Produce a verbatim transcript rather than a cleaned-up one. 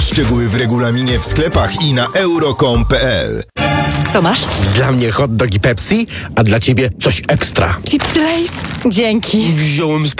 Szczegóły w regulaminie w sklepach i na euro kropka com kropka p l. Co masz? Dla mnie hot dog i Pepsi, a dla ciebie coś ekstra. Chipsy Lay's? Dzięki. Wziąłem z